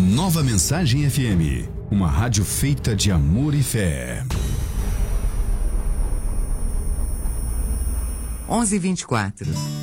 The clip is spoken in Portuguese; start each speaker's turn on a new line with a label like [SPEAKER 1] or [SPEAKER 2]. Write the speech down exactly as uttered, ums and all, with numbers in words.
[SPEAKER 1] Nova Mensagem F M, uma rádio feita de amor e fé.
[SPEAKER 2] onze e vinte e quatro.